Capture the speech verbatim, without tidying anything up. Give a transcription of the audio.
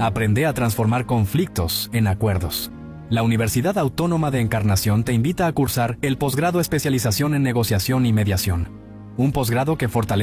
Aprende a transformar conflictos en acuerdos. La Universidad Autónoma de Encarnación te invita a cursar el posgrado Especialización en Negociación y Mediación, un posgrado que fortalece